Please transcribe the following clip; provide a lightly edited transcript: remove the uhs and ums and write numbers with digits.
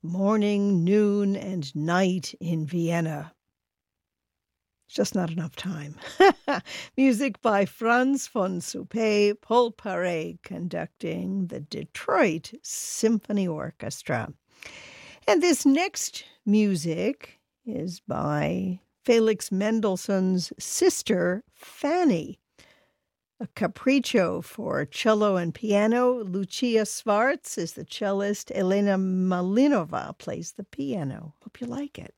morning, noon, and night in Vienna. Just not enough time. Music by Franz von Suppé, Paul Paré conducting the Detroit Symphony Orchestra. And this next music is by Felix Mendelssohn's sister, Fanny. A capriccio for cello and piano. Lucia Schwarz is the cellist. Elena Malinova plays the piano. Hope you like it.